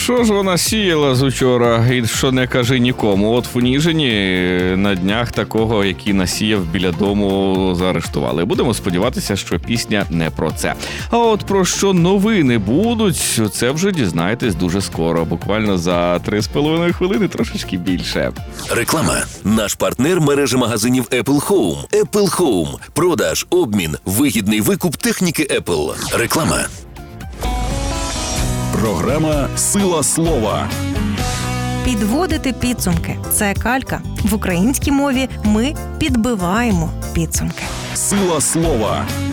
Що ж вона сіяла з учора, і що не кажи нікому. От в Ніжині на днях такого, який насіяв біля дому, заарештували. Будемо сподіватися, що пісня не про це. А от про що новини будуть, це вже дізнаєтесь дуже скоро. Буквально за 3,5 хвилини, трошечки більше. Реклама. Наш партнер – мережа магазинів Apple Home. Apple Home. Продаж, обмін, вигідний викуп техніки Apple. Реклама. Програма «Сила слова». Підводити підсумки – це калька. В українській мові ми підбиваємо підсумки. «Сила слова».